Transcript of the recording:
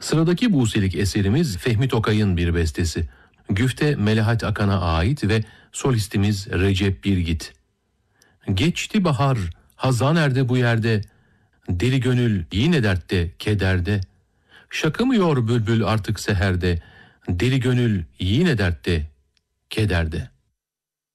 Sıradaki Buselik eserimiz Fehmi Tokay'ın bir bestesi. Güfte Melahat Akan'a ait ve solistimiz Recep Birgit. Geçti bahar, hazan erdi bu yerde, deli gönül yine dertte, kederde. Şakımıyor bülbül artık seherde, deli gönül yine dertte, kederde.